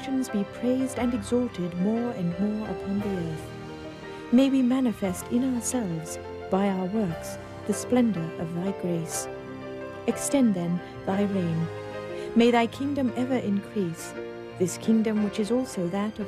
nations be praised and exalted more and more upon the earth. May we manifest in ourselves, by our works, the splendor of thy grace. Extend then thy reign. May thy kingdom ever increase, this kingdom which is also that of